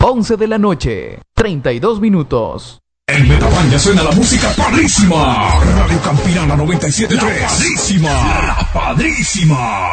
11 de la noche, 32 minutos. En Metapán ya suena la música padrísima. Radio Campirana 97.3. La padrísima. La padrísima.